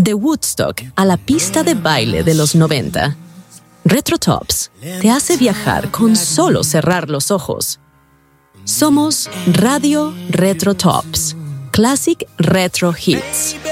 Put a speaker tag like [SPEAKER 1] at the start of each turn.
[SPEAKER 1] De Woodstock a la pista de baile de los 90, Retro Tops te hace viajar con solo cerrar los ojos. Somos Radio Retro Tops, Classic Retro Hits.